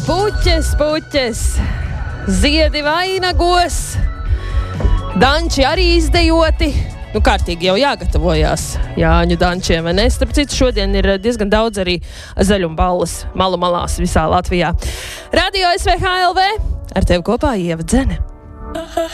puķes, ziedi vainagos, danči arī izdejoti. Nu, kārtīgi jau jāgatavojās Jāņu dančiem, vai ne? Starp citu, šodien ir diezgan daudz arī zaļumballes malu malās visā Latvijā. Radio SVH LV, ar tevi kopā Ieva Dzene.